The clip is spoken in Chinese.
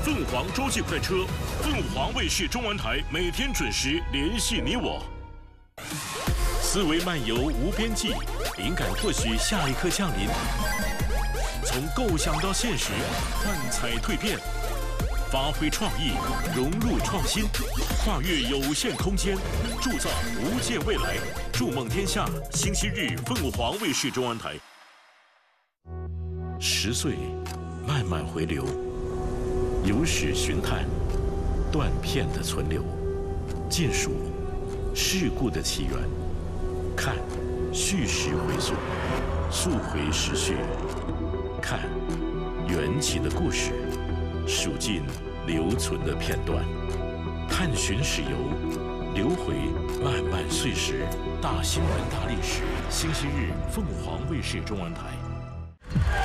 凤凰洲际快车，凤凰卫视中文台每天准时联系你我。思维漫游无边际，灵感或许下一刻降临。从构想到现实，幻彩蜕变，发挥创意，融入创新，跨越有限空间，铸造无限未来。筑梦天下，星期日凤凰卫视中文台。10岁，慢慢回流，有史寻探，断片的存留，见数事故的起源，看叙事回溯，溯回时序，看缘起的故事，数尽留存的片段，探寻史游，流回漫漫岁时。大新闻大历史，星期日凤凰卫视中文台。